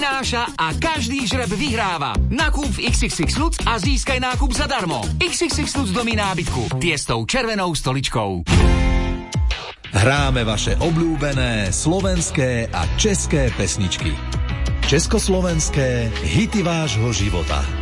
Náša a každý žreb vyhráva. Nakúp v XXX Lutz a získaj nákup zadarmo. XXX Lutz domy nábytku. Tie s tou červenou stoličkou. Hráme vaše obľúbené slovenské a české pesničky. Československé hity vášho života.